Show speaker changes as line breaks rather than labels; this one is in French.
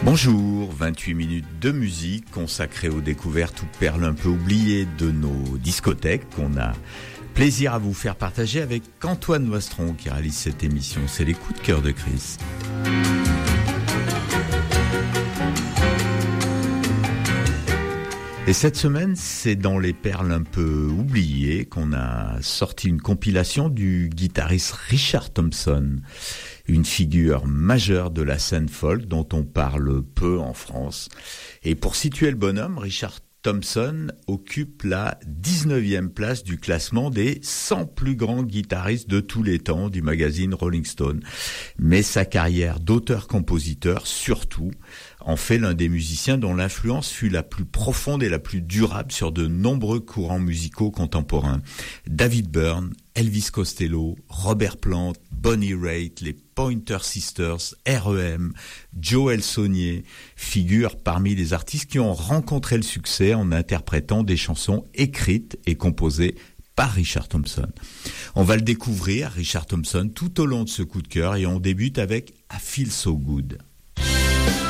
Bonjour, 28 minutes de musique consacrées aux découvertes ou perles un peu oubliées de nos discothèques qu'on a plaisir à vous faire partager avec Antoine Wastron qui réalise cette émission. C'est les coups de cœur de Chris. Et cette semaine, c'est dans les perles un peu oubliées qu'on a sorti une compilation du guitariste Richard Thompson, une figure majeure de la scène folk dont on parle peu en France. Et pour situer le bonhomme, Richard Thompson occupe la 19e place du classement des 100 plus grands guitaristes de tous les temps du magazine Rolling Stone. Mais sa carrière d'auteur-compositeur, surtout, en fait l'un des musiciens dont l'influence fut la plus profonde et la plus durable sur de nombreux courants musicaux contemporains. David Byrne, Elvis Costello, Robert Plant, Bonnie Raitt, les Pointer Sisters, R.E.M., Joel Saunier figurent parmi les artistes qui ont rencontré le succès en interprétant des chansons écrites et composées par Richard Thompson. On va le découvrir, Richard Thompson, tout au long de ce coup de cœur et on débute avec I Feel So Good.